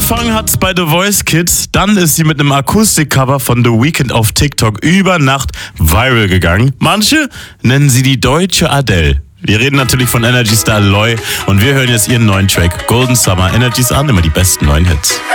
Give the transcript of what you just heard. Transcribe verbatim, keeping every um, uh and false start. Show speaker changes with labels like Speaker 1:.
Speaker 1: Angefangen hat's bei The Voice Kids, dann ist sie mit einem Akustikcover von The Weeknd auf TikTok über Nacht viral gegangen. Manche nennen sie die deutsche Adele. Wir reden natürlich von Energy Star Loy und wir hören jetzt ihren neuen Track Golden Summer. Energy's an, immer die besten neuen Hits.